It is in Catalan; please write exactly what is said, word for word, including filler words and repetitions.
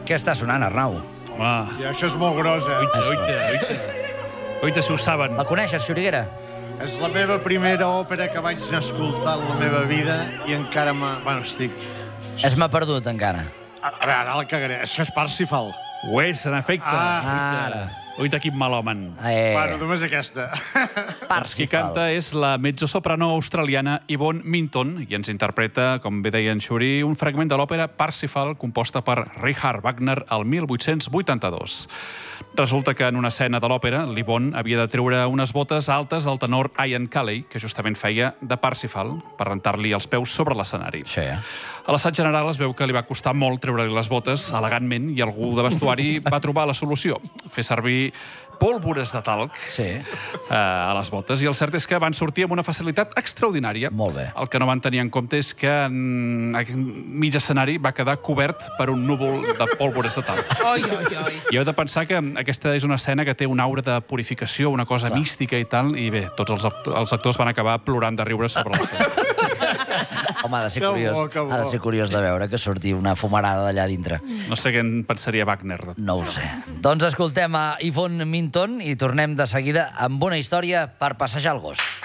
Què està sonant, Arnau? Home, I això és molt gros, eh? oita, oita, oita. Oita, si ho saben. La coneixes, Xuriguera? És la meva primera òpera que vaig anar a escoltar en la meva vida i encara m'ha... Bueno, estic... Es m'ha perdut, encara. A, a veure, ara la cagaré. Això és Parsifal. Ho és, en efecte. Ah, ara. Oita, quin malhomen. Eh, Bueno, només aquesta. Qui Parsifal. canta és la mezzosoprano australiana Yvonne Minton i ens interpreta, com bé deia en Xuri, un fragment de l'òpera Parsifal composta per Richard Wagner el mil vuit-cents vuitanta-dos. Resulta que en una escena de l'òpera, l'Yvonne havia de treure unes botes altes al tenor Ian Calley, que justament feia de Parsifal, per rentar-li els peus sobre l'escenari. Sí. A l'assaig general es veu que li va costar molt treure-li les botes elegantment i algú de vestuari va trobar la solució, fer servir pólvores de talc Sí. eh, a les botes, i el cert és que van sortir amb una facilitat extraordinària. Molt bé. El que no van tenir en compte és que en en mig escenari va quedar cobert per un núvol de pólvores de talc. Oi, oi, oi. I heu de pensar que aquesta és una escena que té una aura de purificació, una cosa Clar. mística i tal, i bé, tots els, act els actors van acabar plorant de riure sobre l'escenari. Home, ha de ser Que bo, curiós. que bo. Ha de ser curiós de veure que sortir una fumarada d'allà dintre. No sé què en pensaria Wagner. No ho sé. Doncs escoltem a Yvonne Minton i tornem de seguida amb una història per passejar el gos.